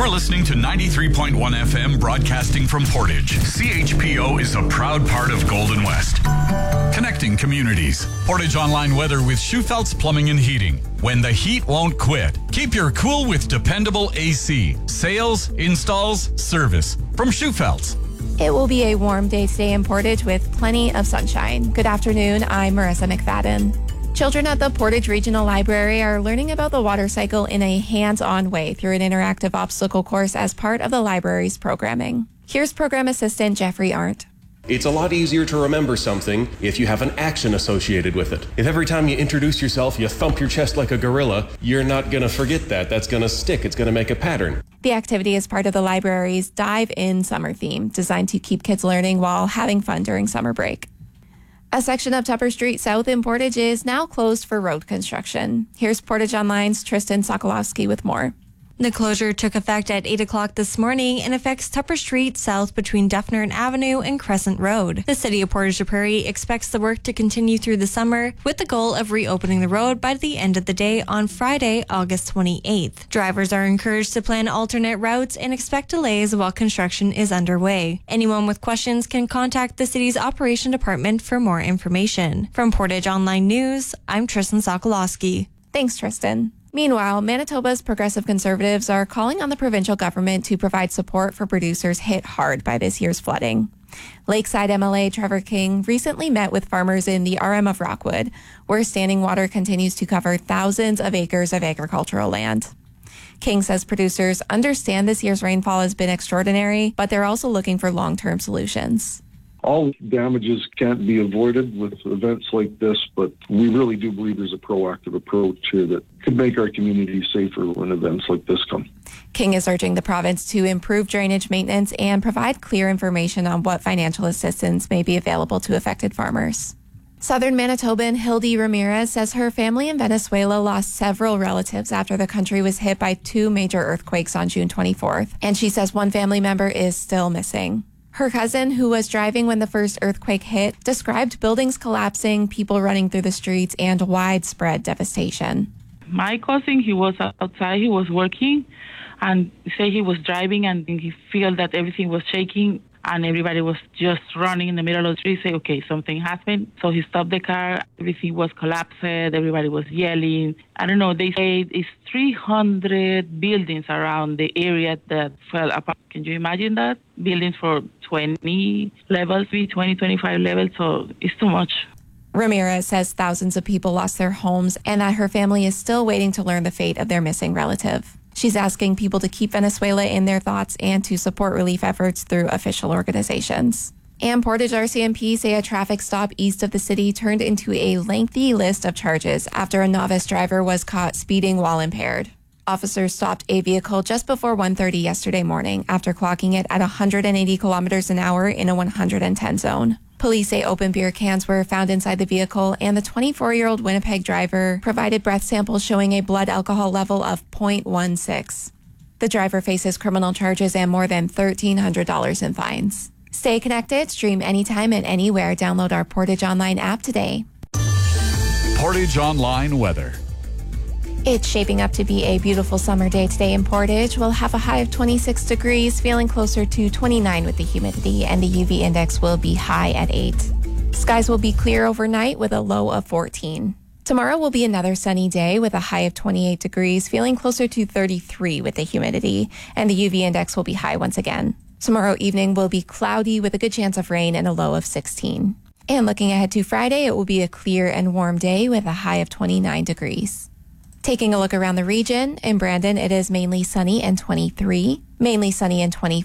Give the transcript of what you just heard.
You're listening to 93.1 FM broadcasting from Portage. CHPO is a proud part of Golden West. Connecting communities. Portage Online Weather with Schufelt's Plumbing and Heating. When the heat won't quit, keep your cool with dependable AC. Sales, installs, service. From Schufelt's. It will be a warm day today in Portage with plenty of sunshine. Good afternoon, I'm Marissa McFadden. Children at the Portage Regional Library are learning about the water cycle in a hands-on way through an interactive obstacle course as part of the library's programming. Here's Program Assistant Jeffrey Arndt. It's a lot easier to remember something if you have an action associated with it. If every time you introduce yourself, you thump your chest like a gorilla, you're not going to forget that. That's going to stick. It's going to make a pattern. The activity is part of the library's Dive In summer theme, designed to keep kids learning while having fun during summer break. A section of Tupper Street South in Portage is now closed for road construction. Here's Portage Online's Tristan Sokolowski with more. The closure took effect at 8 o'clock this morning and affects Tupper Street south between Dufferin Avenue and Crescent Road. The City of Portage la Prairie expects the work to continue through the summer with the goal of reopening the road by the end of the day on Friday, August 28th. Drivers are encouraged to plan alternate routes and expect delays while construction is underway. Anyone with questions can contact the city's operation department for more information. From Portage Online News, I'm Tristan Sokolowski. Thanks, Tristan. Meanwhile, Manitoba's progressive conservatives are calling on the provincial government to provide support for producers hit hard by this year's flooding. Lakeside MLA Trevor King recently met with farmers in the RM of Rockwood, where standing water continues to cover thousands of acres of agricultural land. King says producers understand this year's rainfall has been extraordinary, but they're also looking for long-term solutions. All damages can't be avoided with events like this, but we really do believe there's a proactive approach here that could make our community safer when events like this come. King is urging the province to improve drainage maintenance and provide clear information on what financial assistance may be available to affected farmers. Southern Manitoban Hildy Ramirez says her family in Venezuela lost several relatives after the country was hit by 2 major earthquakes on June 24th, and she says one family member is still missing. Her cousin, who was driving when the first earthquake hit, described buildings collapsing, people running through the streets, and widespread devastation. My cousin, he was outside, he was working, and say he was driving, and he felt that everything was shaking, and everybody was just running in the middle of the street, say, okay, something happened. So he stopped the car, everything was collapsed, everybody was yelling. I don't know, they say it's 300 buildings around the area that fell apart. Can you imagine that? Buildings for 20 levels, 20, 25 levels, so it's too much. Ramirez says thousands of people lost their homes and that her family is still waiting to learn the fate of their missing relative. She's asking people to keep Venezuela in their thoughts and to support relief efforts through official organizations. And Portage RCMP say a traffic stop east of the city turned into a lengthy list of charges after a novice driver was caught speeding while impaired. Officers stopped a vehicle just before 1:30 yesterday morning after clocking it at 180 kilometers an hour in a 110 zone. Police say open beer cans were found inside the vehicle, and the 24-year-old Winnipeg driver provided breath samples showing a blood alcohol level of 0.16. The driver faces criminal charges and more than $1,300 in fines. Stay connected, stream anytime and anywhere. Download our Portage Online app today. Portage Online Weather. It's shaping up to be a beautiful summer day today in Portage. We'll have a high of 26 degrees, feeling closer to 29 with the humidity, and the UV index will be high at 8. Skies will be clear overnight with a low of 14. Tomorrow will be another sunny day with a high of 28 degrees, feeling closer to 33 with the humidity, and the UV index will be high once again. Tomorrow evening will be cloudy with a good chance of rain and a low of 16. And looking ahead to Friday, it will be a clear and warm day with a high of 29 degrees. Taking a look around the region, in Brandon, it is mainly sunny and 23, mainly sunny and 24.